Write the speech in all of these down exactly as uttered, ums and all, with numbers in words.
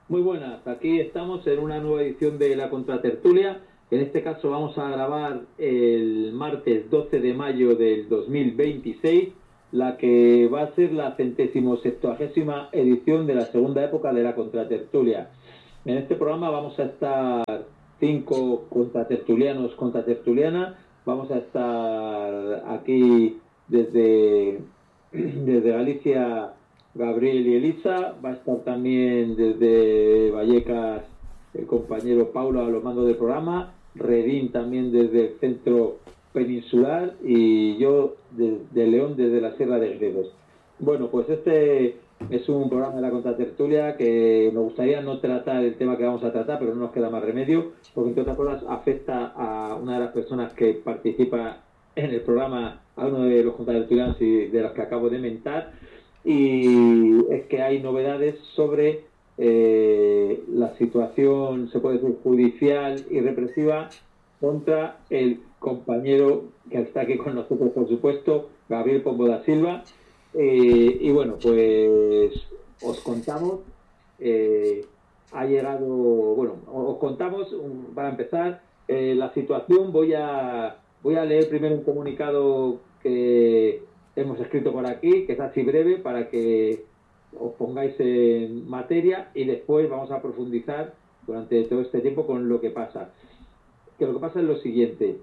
Muy buenas, aquí estamos en una nueva edición de la Contratertulia. En este caso vamos a grabar el martes doce de mayo del dos mil veintiséis, la que va a ser la centésimo septuagésima edición de la segunda época de la Contratertulia. En este programa vamos a estar cinco contratertulianos, contratertulianas. Vamos a estar aquí desde, desde Galicia Gabriel y Elisa. Va a estar también desde Vallecas el compañero Paulo a los mandos del programa. Redín también desde el centro peninsular y yo de, de León desde la Sierra de Gredos. Bueno, pues este es un programa de la Contratertulia que me gustaría no tratar el tema que vamos a tratar, pero no nos queda más remedio, porque entre otras cosas afecta a una de las personas que participa en el programa, a uno de los contratertulianos y de los que acabo de mentar, y es que hay novedades sobre eh, la situación, se puede decir, judicial y represiva contra el compañero que está aquí con nosotros, por supuesto, Gabriel Pombo da Silva. Eh, y bueno, pues os contamos, eh, ha llegado, bueno, os contamos, um, para empezar, eh, la situación. Voy a, voy a leer primero un comunicado que hemos escrito por aquí, que es así breve, para que os pongáis en materia y después vamos a profundizar durante todo este tiempo con lo que pasa. Que lo que pasa es lo siguiente,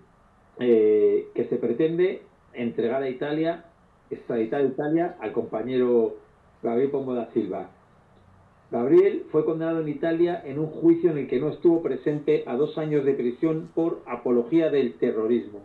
eh, que se pretende entregar a Italia, extraditar a Italia al compañero Gabriel Pombo da Silva. Gabriel fue condenado en Italia en un juicio en el que no estuvo presente a dos años de prisión por apología del terrorismo.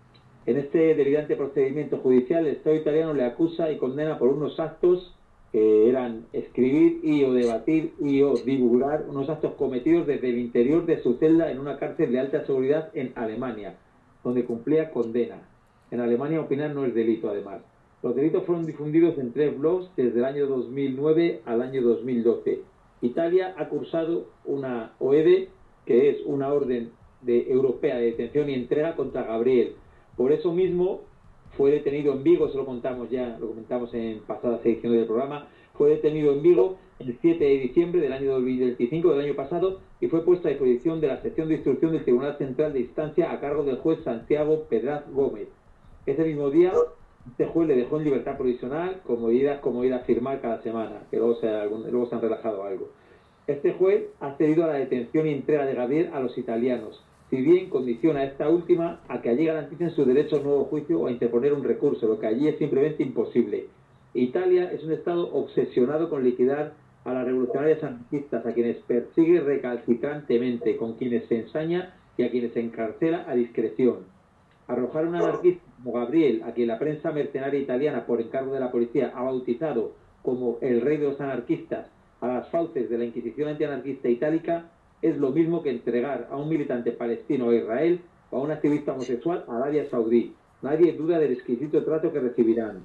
En este delirante procedimiento judicial, el Estado italiano le acusa y condena por unos actos que eran escribir y o debatir y o divulgar unos actos cometidos desde el interior de su celda en una cárcel de alta seguridad en Alemania, donde cumplía condena. En Alemania opinar no es delito, además. Los delitos fueron difundidos en tres blogs desde el año dos mil nueve al año dos mil doce. Italia ha cursado una O E D E, que es una orden de, europea de detención y entrega contra Gabriel. Por eso mismo fue detenido en Vigo, eso lo contamos ya, lo comentamos en pasadas ediciones del programa, fue detenido en Vigo el siete de diciembre del año dos mil veinticinco, del año pasado, y fue puesto a disposición de la sección de instrucción del Tribunal Central de Instancia a cargo del juez Santiago Pedraz Gómez. Ese mismo día, este juez le dejó en libertad provisional, como ir, como ir a firmar cada semana, que luego se, luego se han relajado algo. Este juez ha cedido a la detención y entrega de Gabriel a los italianos, si bien condiciona a esta última a que allí garanticen su derecho a un nuevo juicio o a interponer un recurso, lo que allí es simplemente imposible. Italia es un estado obsesionado con liquidar a las revolucionarias anarquistas, a quienes persigue recalcitrantemente, con quienes se ensaña y a quienes se encarcela a discreción. Arrojar a un anarquista como Gabriel, a quien la prensa mercenaria italiana, por encargo de la policía, ha bautizado como el rey de los anarquistas, a las fauces de la Inquisición antianarquista itálica, es lo mismo que entregar a un militante palestino a Israel o a un activista homosexual a Arabia Saudí. Nadie duda del exquisito trato que recibirán.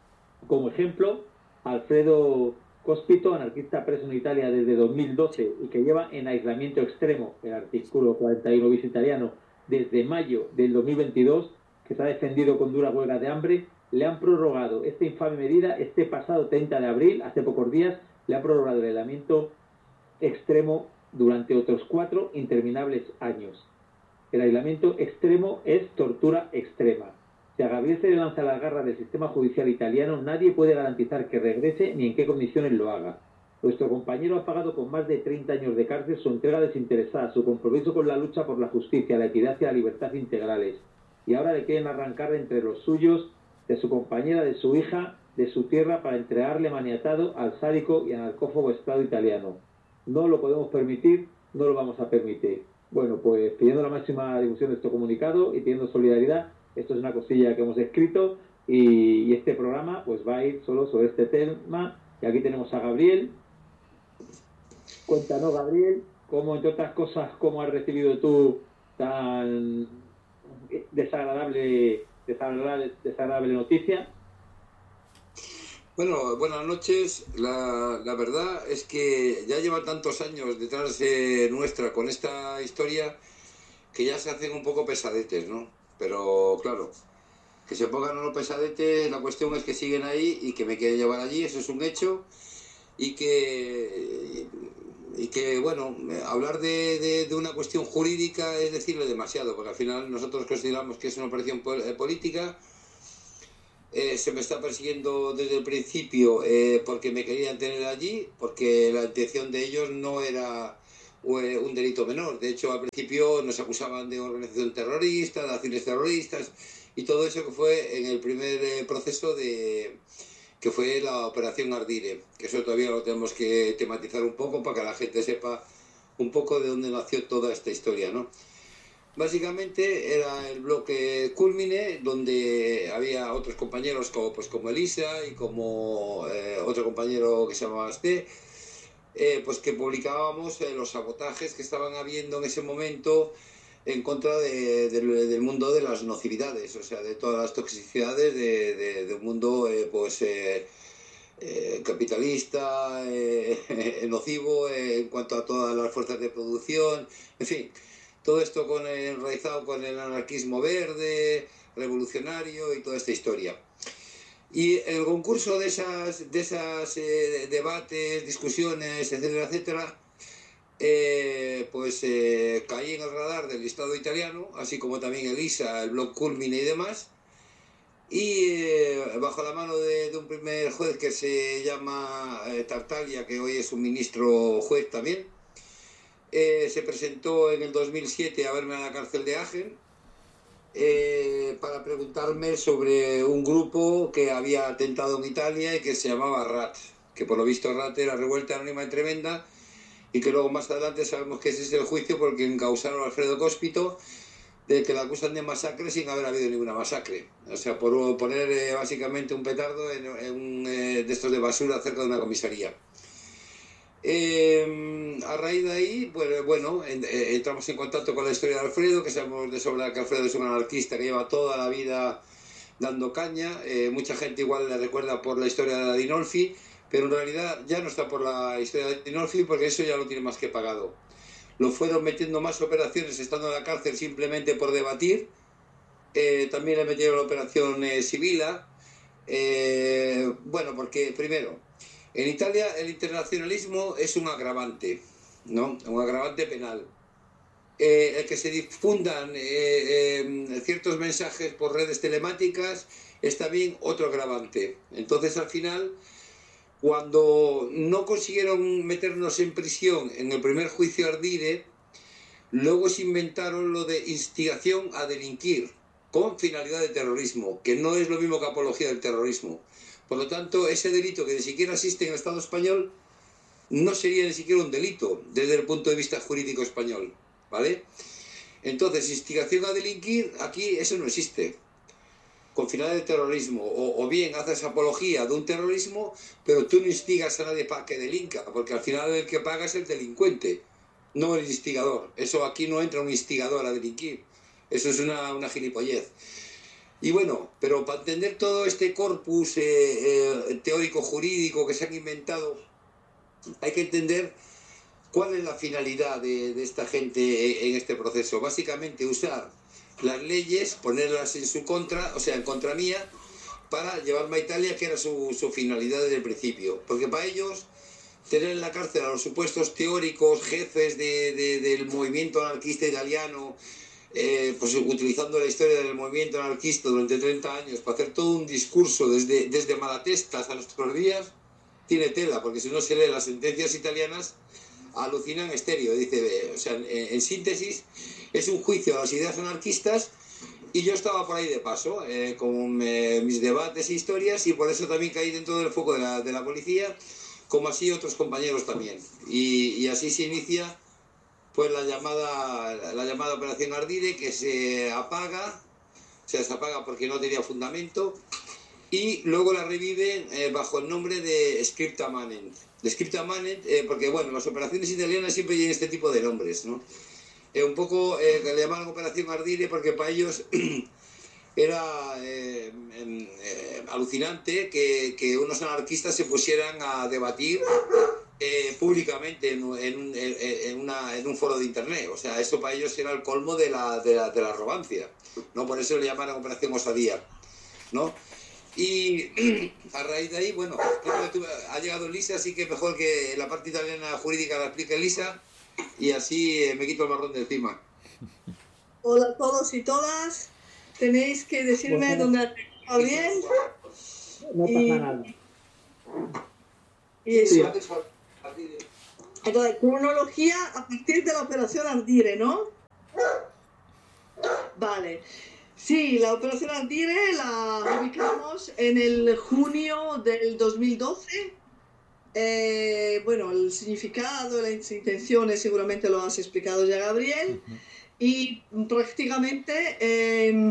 Como ejemplo, Alfredo Cospito, anarquista preso en Italia desde dos mil doce y que lleva en aislamiento extremo, el artículo cuarenta y uno bis italiano, desde mayo del dos mil veintidós, que se ha defendido con dura huelga de hambre, le han prorrogado esta infame medida este pasado treinta de abril, hace pocos días, le ha prorrogado el aislamiento extremo durante otros cuatro interminables años. El aislamiento extremo es tortura extrema. Si a Gabriel se le lanza la garra del sistema judicial italiano, nadie puede garantizar que regrese ni en qué condiciones lo haga. Nuestro compañero ha pagado con más de treinta años de cárcel su entrega desinteresada, su compromiso con la lucha por la justicia, la equidad y la libertad integrales. Y ahora le quieren arrancar entre los suyos, de su compañera, de su hija, de su tierra, para entregarle maniatado al sádico y anarcófobo Estado italiano. No lo podemos permitir, no lo vamos a permitir. Bueno, pues pidiendo la máxima difusión de este comunicado y pidiendo solidaridad, esto es una cosilla que hemos escrito y, y este programa pues va a ir solo sobre este tema. Y aquí tenemos a Gabriel. Cuéntanos, Gabriel, cómo, entre otras cosas, cómo has recibido tú tan desagradable, desagradable, desagradable noticia. Bueno, buenas noches. La, la verdad es que ya llevan tantos años detrás de nuestra con esta historia que ya se hacen un poco pesadetes, ¿no? Pero claro, que se pongan unos pesadetes, la cuestión es que siguen ahí y que me quieren llevar allí, eso es un hecho, y que y que, bueno, hablar de, de, de una cuestión jurídica es decirle demasiado, porque al final nosotros consideramos que es una operación política. Eh, se me está persiguiendo desde el principio eh, porque me querían tener allí, porque la intención de ellos no era eh, un delito menor. De hecho, al principio nos acusaban de organización terrorista, de acciones terroristas y todo eso, que fue en el primer eh, proceso de que fue la operación Ardire, que eso todavía lo tenemos que tematizar un poco para que la gente sepa un poco de dónde nació toda esta historia, ¿no? Básicamente era el bloque Culmine, donde había otros compañeros como, pues, como Elisa y como eh, otro compañero que se llamaba Ste, eh, pues que publicábamos eh, los sabotajes que estaban habiendo en ese momento en contra de, de, del mundo de las nocividades, o sea, de todas las toxicidades de, de, de un mundo eh, pues eh, eh, capitalista, eh, nocivo eh, en cuanto a todas las fuerzas de producción, en fin. Todo esto con el, enraizado con el anarquismo verde, revolucionario y toda esta historia. Y el concurso de esas, de esas eh, debates, discusiones, etcétera, etcétera, eh, pues eh, caí en el radar del Estado italiano, así como también Elisa, el blog Culmine y demás. Y eh, bajo la mano de, de un primer juez que se llama eh, Tartaglia, que hoy es un ministro juez también, Eh, se presentó en el dos mil siete a verme a la cárcel de Agen eh, para preguntarme sobre un grupo que había atentado en Italia y que se llamaba R A T, que por lo visto R A T era Revuelta Anónima y Tremenda, y que luego más adelante sabemos que ese es el juicio porque encausaron a Alfredo Cospito, de que la acusan de masacre sin haber habido ninguna masacre. O sea, por poner eh, básicamente un petardo en, en un eh, de estos de basura cerca de una comisaría. Eh, a raíz de ahí, pues, bueno, en, eh, entramos en contacto con la historia de Alfredo, que sabemos de sobra que Alfredo es un anarquista que lleva toda la vida dando caña. Eh, mucha gente igual le recuerda por la historia de Adinolfi, pero en realidad ya no está por la historia de Adinolfi porque eso ya lo tiene más que pagado. Lo fueron metiendo más operaciones estando en la cárcel simplemente por debatir. Eh, también le metieron la operación eh, Sibila. Eh, bueno, porque primero, en Italia el internacionalismo es un agravante, ¿no? Un agravante penal. Eh, el que se difundan eh, eh, ciertos mensajes por redes telemáticas es también otro agravante. Entonces, al final, cuando no consiguieron meternos en prisión en el primer juicio Ardire, luego se inventaron lo de instigación a delinquir con finalidad de terrorismo, que no es lo mismo que apología del terrorismo. Por lo tanto, ese delito que ni siquiera existe en el Estado español no sería ni siquiera un delito desde el punto de vista jurídico español, ¿vale? Entonces, instigación a delinquir, aquí eso no existe, con finalidad de terrorismo. O, o bien haces apología de un terrorismo, pero tú no instigas a nadie para que delinca, porque al final el que paga es el delincuente, no el instigador. Eso aquí no entra un instigador a delinquir, eso es una, una gilipollez. Y bueno, pero para entender todo este corpus eh, eh, teórico-jurídico que se han inventado, hay que entender cuál es la finalidad de, de esta gente en este proceso. Básicamente usar las leyes, ponerlas en su contra, o sea, en contra mía, para llevarme a Italia, que era su, su finalidad desde el principio. Porque para ellos, tener en la cárcel a los supuestos teóricos, jefes de, de, del movimiento anarquista italiano, Eh, pues utilizando la historia del movimiento anarquista durante treinta años para hacer todo un discurso desde, desde Malatestas a nuestros días, tiene tela, porque si no se lee las sentencias italianas, alucinan estéreo. Dice, o sea, en, en síntesis, es un juicio a las ideas anarquistas, y yo estaba por ahí de paso, eh, con eh, mis debates e historias, y por eso también caí dentro del foco de la, de la policía, como así otros compañeros también. Y, y así se inicia pues la llamada, la llamada operación Ardire, que se apaga, se desapaga porque no tenía fundamento, y luego la reviven eh, bajo el nombre de Scripta Manent. De Scripta Manent, eh, porque bueno, las operaciones italianas siempre tienen este tipo de nombres, ¿no? Eh, un poco eh, que le llamaron operación Ardire porque para ellos era eh, eh, alucinante que, que unos anarquistas se pusieran a debatir Eh, públicamente en, en, en, una, en un foro de internet. O sea, eso para ellos era el colmo de la, de la, de la arrogancia, ¿no? Por eso le llamaron Operación Osadía, ¿no? Y a raíz de ahí, bueno, creo que ha llegado Lisa, así que mejor que la parte italiana jurídica la explique Lisa y así me quito el marrón de encima. Hola a todos y todas. Tenéis que decirme bueno, dónde va bien. No pasa y, nada. Y eso. Sí. Entonces, cronología a partir de la operación Ardire, ¿no? Vale. Sí, la operación Ardire la ubicamos en el junio del dos mil doce. Eh, bueno, el significado, las intenciones seguramente lo has explicado ya, Gabriel. Uh-huh. Y prácticamente eh,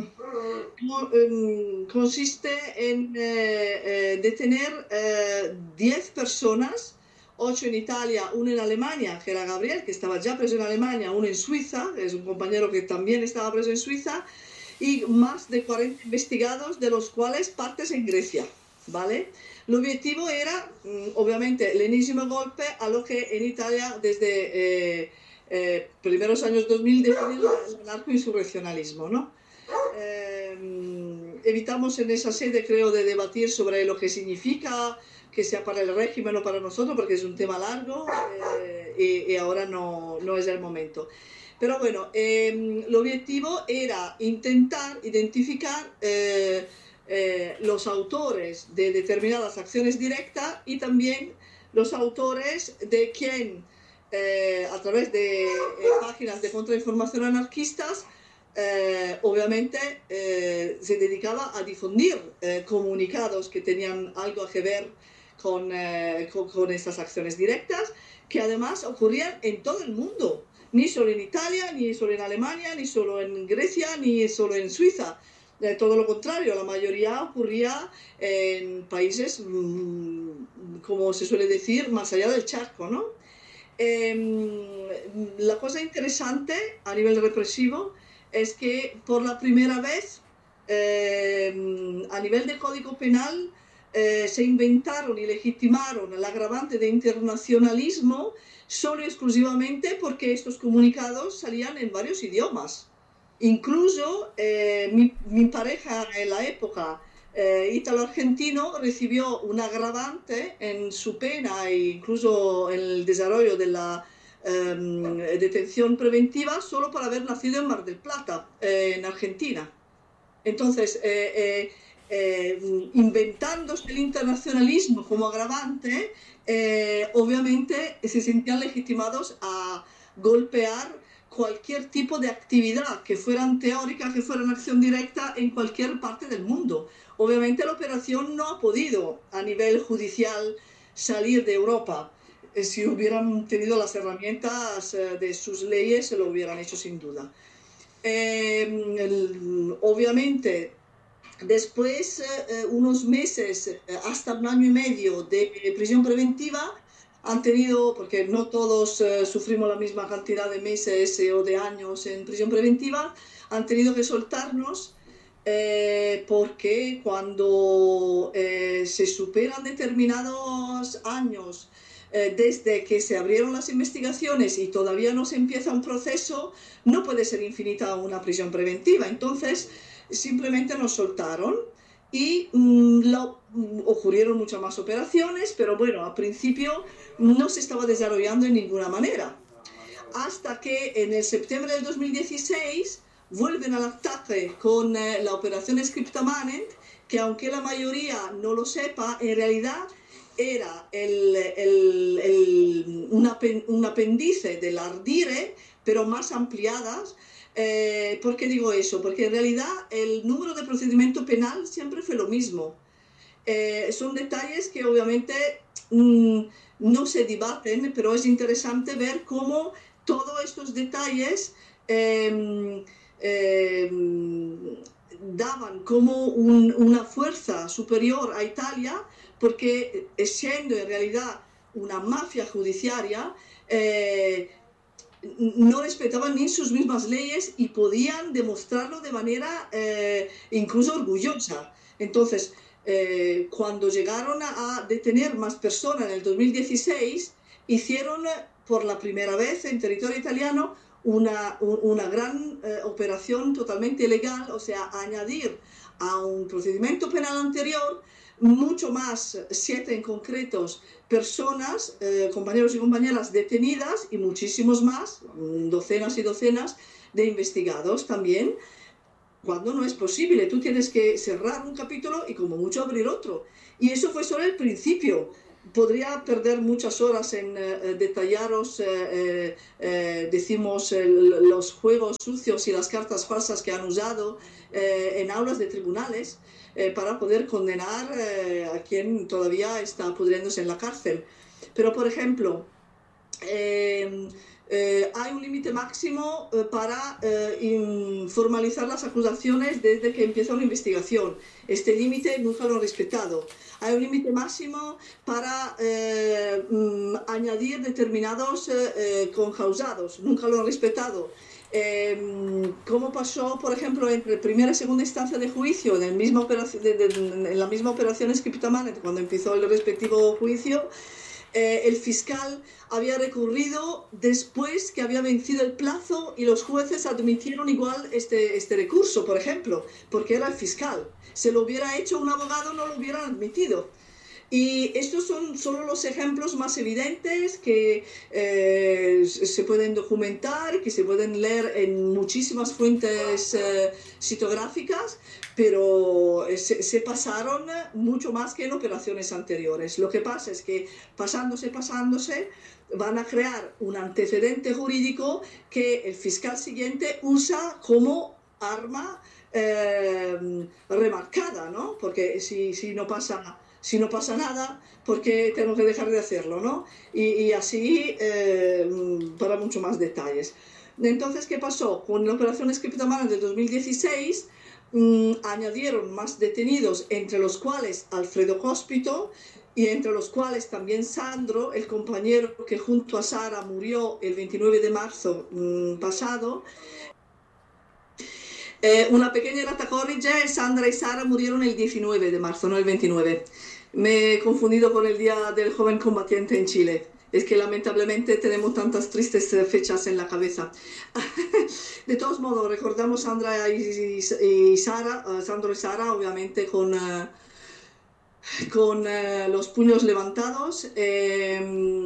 consiste en eh, eh, detener diez eh, personas, ocho en Italia, uno en Alemania, que era Gabriel, que estaba ya preso en Alemania, uno en Suiza, es un compañero que también estaba preso en Suiza, y más de cuarenta investigados, de los cuales partes en Grecia, ¿vale? El objetivo era, obviamente, el enésimo golpe a lo que en Italia desde eh, eh, primeros años dos mil definió el narcoinsurreccionalismo, ¿no? Eh, evitamos en esa sede, creo, de debatir sobre lo que significa, que sea para el régimen o para nosotros, porque es un tema largo eh, y, y ahora no, no es el momento. Pero bueno, eh, el objetivo era intentar identificar eh, Eh, los autores de determinadas acciones directas y también los autores de quien, eh, a través de eh, páginas de contrainformación anarquistas, eh, obviamente eh, se dedicaba a difundir eh, comunicados que tenían algo que ver con, eh, con, con estas acciones directas, que además ocurrían en todo el mundo, ni solo en Italia, ni solo en Alemania, ni solo en Grecia, ni solo en Suiza. De todo lo contrario, la mayoría ocurría en países, mmm, como se suele decir, más allá del charco, ¿no? Eh, la cosa interesante a nivel represivo es que por la primera vez, eh, a nivel de Código Penal, eh, se inventaron y legitimaron el agravante de internacionalismo solo y exclusivamente porque estos comunicados salían en varios idiomas. Incluso eh, mi, mi pareja en la época, eh, ítalo-argentino, recibió un agravante en su pena e incluso en el desarrollo de la eh, detención preventiva solo por haber nacido en Mar del Plata, eh, en Argentina. Entonces, eh, eh, eh, inventándose el internacionalismo como agravante, eh, obviamente se sentían legitimados a golpear cualquier tipo de actividad, que fueran teóricas, que fueran acción directa en cualquier parte del mundo. Obviamente la operación no ha podido a nivel judicial salir de Europa. Si hubieran tenido las herramientas de sus leyes, se lo hubieran hecho sin duda. Eh, el, obviamente, después, eh, unos meses, eh, hasta un año y medio de prisión preventiva, han tenido, porque no todos eh, sufrimos la misma cantidad de meses eh, o de años en prisión preventiva, han tenido que soltarnos eh, porque cuando eh, se superan determinados años eh, desde que se abrieron las investigaciones y todavía no se empieza un proceso, no puede ser infinita una prisión preventiva. Entonces, simplemente nos soltaron. Y mmm, lo, mmm, ocurrieron muchas más operaciones, pero bueno, al principio no se estaba desarrollando en ninguna manera. Hasta que en el septiembre del dos mil dieciséis vuelven al ataque con eh, la operación Scriptamanent, que aunque la mayoría no lo sepa, en realidad era el, el, el, un, apen, un apéndice del Ardire, pero más ampliadas. Eh, ¿Por qué digo eso? Porque en realidad el número de procedimiento penal siempre fue lo mismo. Eh, son detalles que obviamente mmm, no se debaten, pero es interesante ver cómo todos estos detalles eh, eh, daban como un, una fuerza superior a Italia, porque siendo en realidad una mafia judiciaria, eh, no respetaban ni sus mismas leyes y podían demostrarlo de manera eh, incluso orgullosa. Entonces, eh, cuando llegaron a, a detener más personas en el dos mil dieciséis, hicieron por la primera vez en territorio italiano una, una gran eh, operación totalmente ilegal, o sea, añadir a un procedimiento penal anterior, mucho más, siete en concretos, personas, eh, compañeros y compañeras detenidas y muchísimos más, docenas y docenas de investigados también, cuando no es posible. Tú tienes que cerrar un capítulo y como mucho abrir otro. Y eso fue solo el principio. Podría perder muchas horas en eh, detallaros, eh, eh, decimos, el, los juegos sucios y las cartas falsas que han usado eh, en aulas de tribunales eh, para poder condenar eh, a quien todavía está pudriéndose en la cárcel. Pero, por ejemplo, eh, eh, hay un límite máximo eh, para eh, formalizar las acusaciones desde que empieza una investigación. Este límite nunca lo han respetado. Hay un límite máximo para eh, mm, añadir determinados eh, eh, concausados. Nunca lo han respetado. Eh, ¿Cómo pasó, por ejemplo, entre primera y segunda instancia de juicio, en, el mismo operación, de, de, en la misma operación Scriptamanet, cuando empezó el respectivo juicio? Eh, el fiscal había recurrido después que había vencido el plazo y los jueces admitieron igual este, este recurso, por ejemplo, porque era el fiscal. Si lo hubiera hecho un abogado no lo hubieran admitido. Y estos son solo los ejemplos más evidentes que eh, se pueden documentar, que se pueden leer en muchísimas fuentes eh, citográficas, pero se, se pasaron mucho más que en operaciones anteriores. Lo que pasa es que pasándose, pasándose, van a crear un antecedente jurídico que el fiscal siguiente usa como arma eh, remarcada, ¿no? Porque si, si no pasa... Si no pasa nada, ¿por qué tengo que dejar de hacerlo, no? Y, y así eh, para mucho más detalles. Entonces, ¿qué pasó? Con la operación Scriptamanet de dos mil dieciséis mmm, añadieron más detenidos, entre los cuales Alfredo Cospito y entre los cuales también Sandro, el compañero que junto a Sara murió el veintinueve de marzo mmm, pasado. Eh, una pequeña errata corrige, Sandra y Sara murieron el diecinueve de marzo, no el veintinueve. Me he confundido con el Día del Joven Combatiente en Chile. Es que lamentablemente tenemos tantas tristes fechas en la cabeza. De todos modos, recordamos Sandra y, y, y Sara, uh, Sandro y Sara, obviamente con, uh, con uh, los puños levantados. Eh,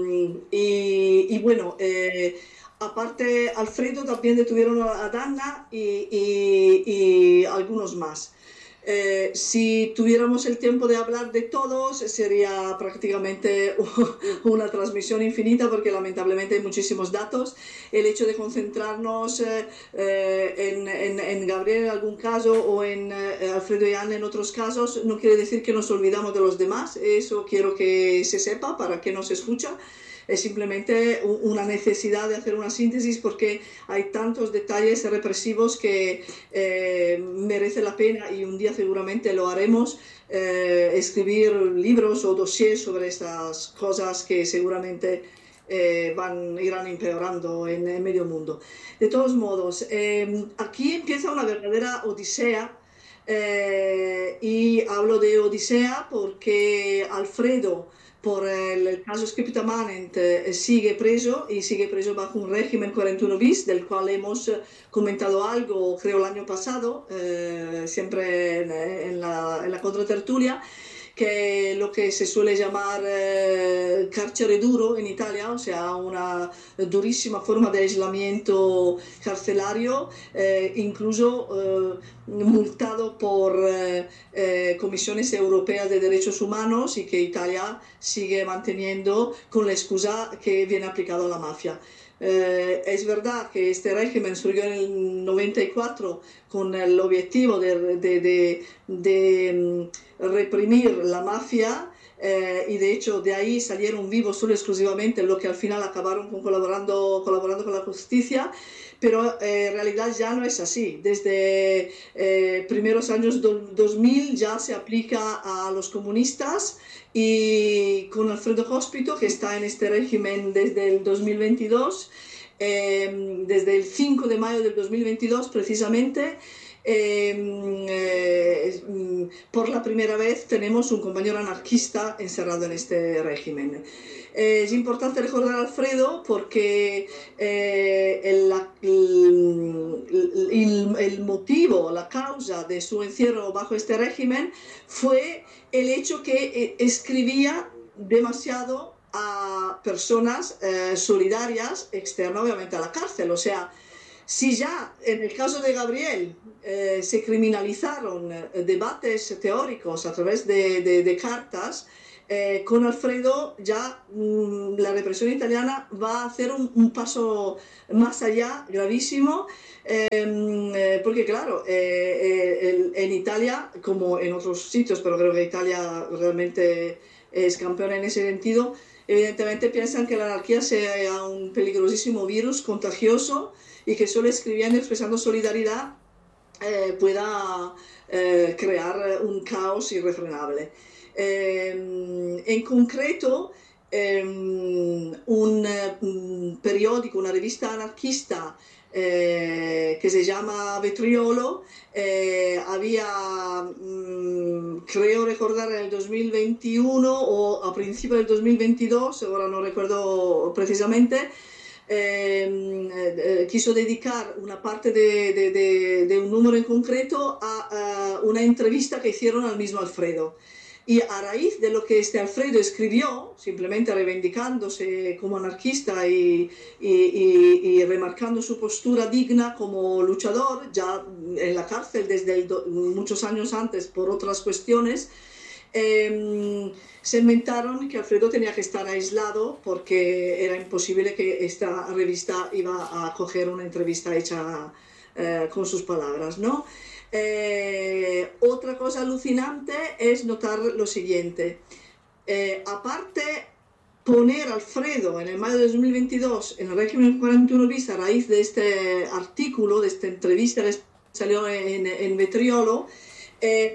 y, y bueno... Eh, Aparte, Alfredo también detuvieron a Dana y, y, y algunos más. Eh, si tuviéramos el tiempo de hablar de todos, sería prácticamente una transmisión infinita porque lamentablemente hay muchísimos datos. El hecho de concentrarnos eh, en, en, en Gabriel en algún caso o en eh, Alfredo y Anne en otros casos no quiere decir que nos olvidamos de los demás. Eso quiero que se sepa para que nos escucha. Es simplemente una necesidad de hacer una síntesis porque hay tantos detalles represivos que eh, merece la pena, y un día seguramente lo haremos, eh, escribir libros o dossiers sobre estas cosas que seguramente eh, van, irán empeorando en, en medio mundo. De todos modos, eh, aquí empieza una verdadera odisea. Eh, y hablo de odisea porque Alfredo, por el, el caso Scriptamanet, eh, sigue preso y sigue preso bajo un régimen cuarenta y uno bis, del cual hemos eh, comentado algo, creo, el año pasado, eh, siempre en, en, la, en la contratertulia, que lo que se suele llamar eh, carcere duro en Italia, o sea, una durísima forma de aislamiento carcelario, eh, incluso eh, multado por eh, eh, comisiones europeas de derechos humanos, y que Italia sigue manteniendo con la excusa que viene aplicado a la mafia. Eh, es verdad que este régimen surgió en el noventa y cuatro con el objetivo de, de, de, de reprimir la mafia, eh, y de hecho de ahí salieron vivos solo exclusivamente los que al final acabaron con colaborando, colaborando con la justicia. Pero eh, en realidad ya no es así. Desde eh, primeros años do, dos mil ya se aplica a los comunistas, y con Alfredo Cospito, que está en este régimen desde el dos mil veintidós, eh, desde el cinco de mayo del dos mil veintidós precisamente, eh, eh, por la primera vez tenemos un compañero anarquista encerrado en este régimen. Eh, es importante recordar a Alfredo porque eh, el, el, el, el motivo, la causa de su encierro bajo este régimen fue el hecho que escribía demasiado a personas eh, solidarias externas, obviamente, a la cárcel. O sea, si ya en el caso de Gabriel eh, se criminalizaron eh, debates teóricos a través de, de, de cartas, eh, con Alfredo ya mmm, la represión italiana va a hacer un, un paso más allá, gravísimo, eh, porque claro, eh, el, en Italia, como en otros sitios, pero creo que Italia realmente es campeona en ese sentido, evidentemente piensan que la anarquía sea un peligrosísimo virus contagioso y que solo escribiendo y expresando solidaridad eh, pueda eh, crear un caos irrefrenable. Eh, en concreto, eh, un, un periódico, una revista anarquista eh, que se llama Vetriolo, eh, había, mmm, creo recordar, en el dos mil veintiuno o a principios del dos mil veintidós, ahora no recuerdo precisamente, Eh, eh, quiso dedicar una parte de, de, de, de un número en concreto a, a una entrevista que hicieron al mismo Alfredo. Y a raíz de lo que este Alfredo escribió, simplemente reivindicándose como anarquista y, y, y, y remarcando su postura digna como luchador, ya en la cárcel desde el do, muchos años antes por otras cuestiones, eh, se inventaron que Alfredo tenía que estar aislado porque era imposible que esta revista iba a coger una entrevista hecha eh, con sus palabras, ¿no? Eh, otra cosa alucinante es notar lo siguiente. Eh, aparte, poner a Alfredo en el mayo de dos mil veintidós en el régimen cuarenta y uno bis a raíz de este artículo, de esta entrevista que salió en, en Vetriolo, eh,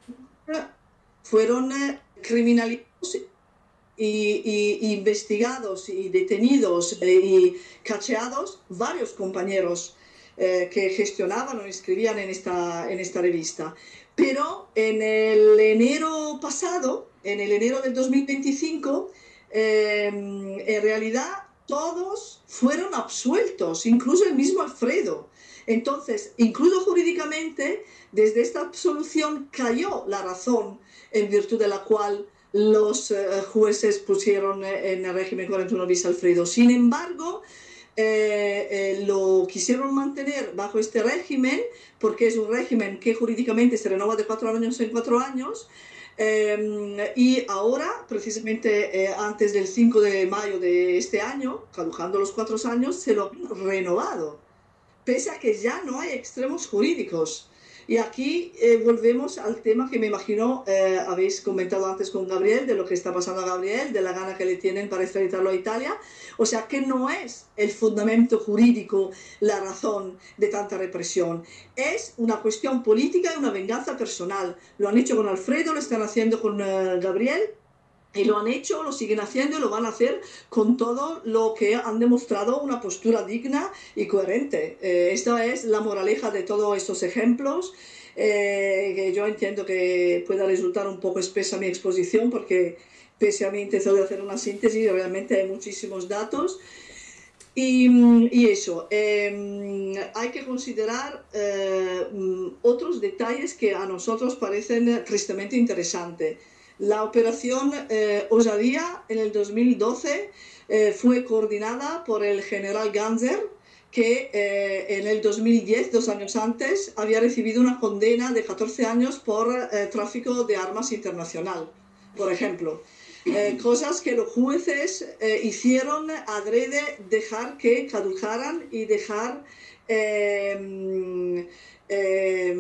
fueron eh, criminalizados y, y, y investigados y detenidos eh, y cacheados varios compañeros eh, que gestionaban o escribían en esta, en esta revista. Pero en el enero pasado, en el enero del dos mil veinticinco, eh, en realidad todos fueron absueltos, incluso el mismo Alfredo. Entonces, incluso jurídicamente, desde esta absolución cayó la razón en virtud de la cual los eh, jueces pusieron en el régimen cuarenta y uno bis Alfredo. Sin embargo, eh, eh, lo quisieron mantener bajo este régimen porque es un régimen que jurídicamente se renova de cuatro años en cuatro años. Eh, y ahora, precisamente eh, antes del cinco de mayo de este año, caducando los cuatro años, se lo han renovado, pese a que ya no hay extremos jurídicos. Y aquí eh, volvemos al tema que me imagino eh, habéis comentado antes con Gabriel, de lo que está pasando a Gabriel, de la gana que le tienen para extraditarlo a Italia. O sea, que no es el fundamento jurídico la razón de tanta represión. Es una cuestión política y una venganza personal. Lo han hecho con Alfredo, lo están haciendo con eh, Gabriel. Y lo han hecho, lo siguen haciendo y lo van a hacer con todo lo que han demostrado una postura digna y coherente. Eh, esta es la moraleja de todos estos ejemplos. Eh, que yo entiendo que pueda resultar un poco espesa mi exposición porque pese a mi intención de hacer una síntesis, realmente hay muchísimos datos. Y, y eso, eh, hay que considerar eh, otros detalles que a nosotros parecen tristemente interesantes. La operación eh, Osadía en el dos mil doce eh, fue coordinada por el general Ganser, que eh, en el dos mil diez, dos años antes, había recibido una condena de catorce años por eh, tráfico de armas internacional, por ejemplo. Eh, cosas que los jueces eh, hicieron adrede dejar que caducaran y dejar... Eh, Eh,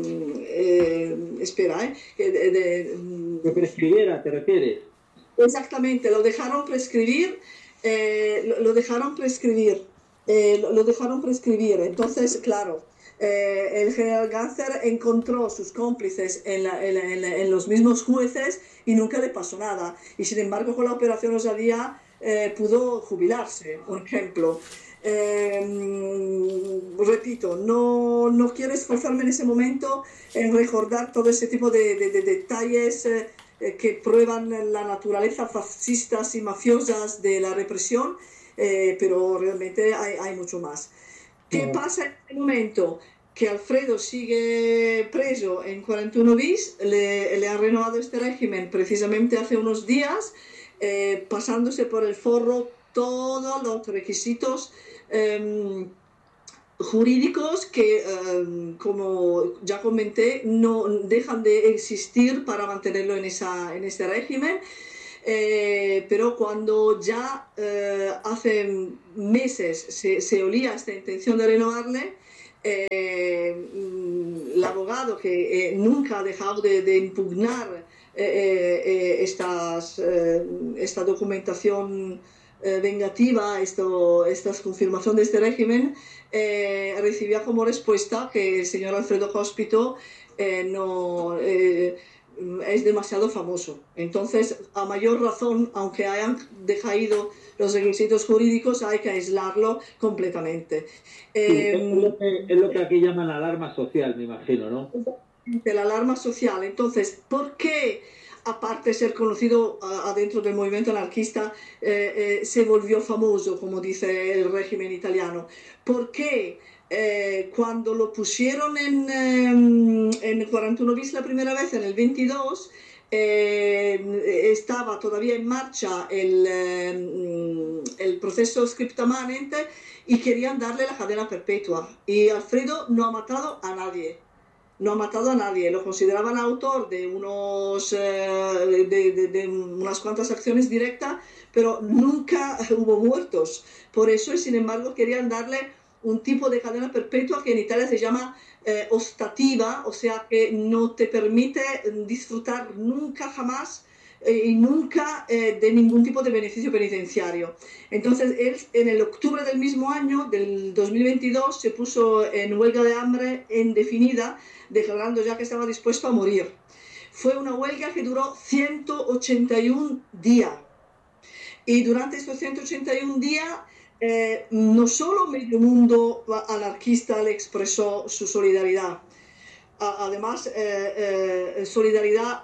eh, espera, eh, de, de, que prescribiera, ¿te refieres? Exactamente, lo dejaron prescribir, eh, lo, lo dejaron prescribir, eh, lo, lo dejaron prescribir. Entonces, claro, eh, el general Ganser encontró sus cómplices en, la, en, la, en, la, en los mismos jueces y nunca le pasó nada. Y sin embargo, con la operación Osadía eh, pudo jubilarse, por ejemplo. Eh, repito, no, no quiero esforzarme en ese momento en recordar todo ese tipo de, de, de detalles eh, que prueban la naturaleza fascistas y mafiosas de la represión, eh, pero realmente hay, hay mucho más. ¿Qué No. pasa en este momento? Que Alfredo sigue preso en cuarenta y uno bis, le, le han renovado este régimen precisamente hace unos días, eh, pasándose por el forro todos los requisitos eh, jurídicos que, eh, como ya comenté, no dejan de existir para mantenerlo en, esa, en este régimen. Eh, pero cuando ya eh, hace meses se, se olía esta intención de renovarle, eh, el abogado que eh, nunca ha dejado de, de impugnar eh, eh, estas, eh, esta documentación eh, vengativa, esto, esta confirmación de este régimen, eh, recibía como respuesta que el señor Alfredo Cospito eh, no... Eh, es demasiado famoso. Entonces, a mayor razón, aunque hayan dejado los requisitos jurídicos, hay que aislarlo completamente. Sí, eh, es, lo que, es lo que aquí llaman alarma social, me imagino, ¿no? La alarma social. Entonces, ¿por qué, aparte de ser conocido adentro del movimiento anarquista, eh, eh, se volvió famoso, como dice el régimen italiano? ¿Por qué? Eh, cuando lo pusieron en, eh, en cuarenta y uno bis la primera vez, en el veintidós, eh, estaba todavía en marcha el, eh, el proceso scripta manent y querían darle la cadena perpetua. Y Alfredo no ha matado a nadie. No ha matado a nadie, lo consideraban autor de, unos, eh, de, de, de unas cuantas acciones directas, pero nunca hubo muertos. Por eso, sin embargo, querían darle un tipo de cadena perpetua que en Italia se llama eh, ostativa, o sea que no te permite disfrutar nunca jamás eh, y nunca eh, de ningún tipo de beneficio penitenciario. Entonces él en el octubre del mismo año, del dos mil veintidós, se puso en huelga de hambre indefinida, declarando ya que estaba dispuesto a morir. Fue una huelga que duró ciento ochenta y un días. Y durante estos ciento ochenta y un días, eh, no solo medio mundo anarquista le expresó su solidaridad, además, eh, eh, solidaridad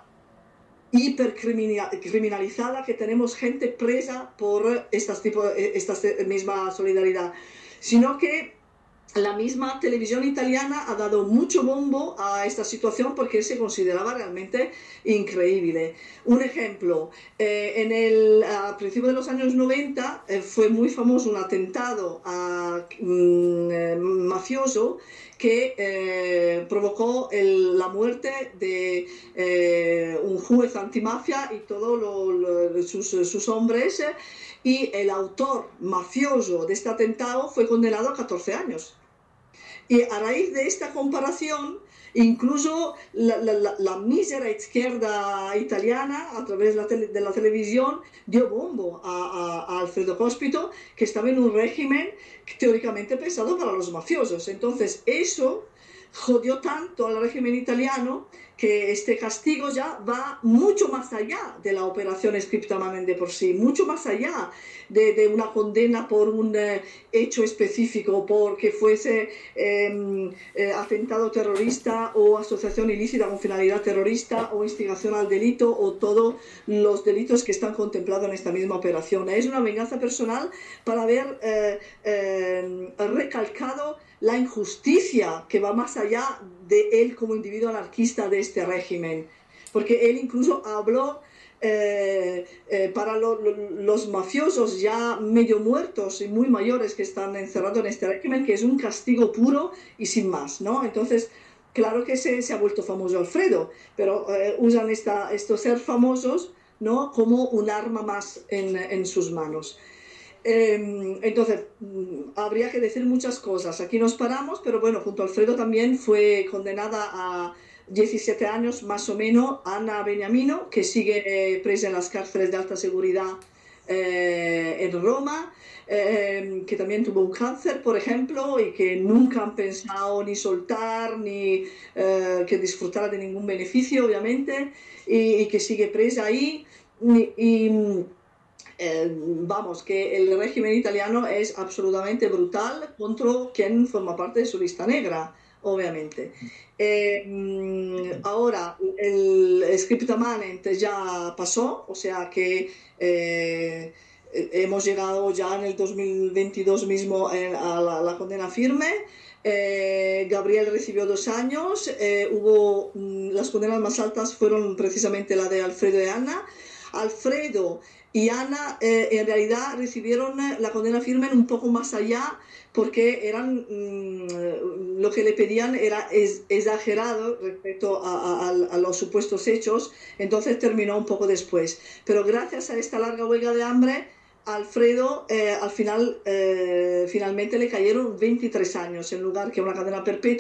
hipercriminalizada, que tenemos gente presa por estas tipo, esta misma solidaridad, sino que la misma televisión italiana ha dado mucho bombo a esta situación porque se consideraba realmente increíble. Un ejemplo, eh, en el, a principios de los años noventa eh, fue muy famoso un atentado a, mm, eh, mafioso que eh, provocó el, la muerte de eh, un juez antimafia y todos lo, lo, sus, sus hombres, eh, y el autor mafioso de este atentado fue condenado a catorce años. Y a raíz de esta comparación, incluso la, la, la mísera izquierda italiana, a través de la, tele, de la televisión, dio bombo a, a, a Alfredo Cospito, que estaba en un régimen teóricamente pensado para los mafiosos. Entonces, eso jodió tanto al régimen italiano que este castigo ya va mucho más allá de la operación scripta manent de por sí, mucho más allá de, de una condena por un eh, hecho específico, porque fuese eh, eh, atentado terrorista o asociación ilícita con finalidad terrorista o instigación al delito o todos los delitos que están contemplados en esta misma operación. Es una venganza personal para haber eh, eh, recalcado la injusticia que va más allá de él como individuo anarquista de este régimen, porque él incluso habló eh, eh, para lo, lo, los mafiosos ya medio muertos y muy mayores que están encerrados en este régimen, que es un castigo puro y sin más, ¿no? Entonces, claro que se, se ha vuelto famoso Alfredo, pero eh, usan esta, estos ser famosos, ¿no?, como un arma más en, en sus manos. Eh, entonces, habría que decir muchas cosas. Aquí nos paramos, pero bueno, junto a Alfredo también fue condenada a diecisiete años más o menos Anna Beniamino, que sigue presa en las cárceles de alta seguridad eh, en Roma, eh, que también tuvo un cáncer, por ejemplo, y que nunca han pensado ni soltar, ni eh, que disfrutara de ningún beneficio, obviamente, y, y que sigue presa ahí. Y, y, eh, vamos, que el régimen italiano es absolutamente brutal contra quien forma parte de su lista negra, obviamente. Eh, ahora, el scripta manent ya pasó, o sea que eh, hemos llegado ya en el dos mil veintidós mismo eh, a la, la condena firme. Eh, Gabriel recibió dos años, eh, hubo mm, las condenas más altas fueron precisamente la de Alfredo y Ana. Alfredo y Ana eh, en realidad recibieron la condena firme un poco más allá porque eran mmm, lo que le pedían era es, exagerado respecto a, a, a los supuestos hechos, entonces terminó un poco después. Pero gracias a esta larga huelga de hambre, Alfredo eh, al final eh, finalmente le cayeron veintitrés años en lugar que una cadena perpetua.